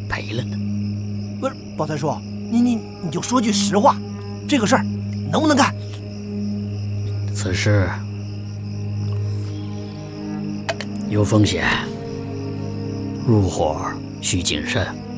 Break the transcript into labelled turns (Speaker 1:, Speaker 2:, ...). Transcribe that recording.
Speaker 1: 赔了呢。
Speaker 2: 不是，宝三叔，你就说句实话，这个事儿能不能干？
Speaker 1: 此事有风险，入伙需谨慎。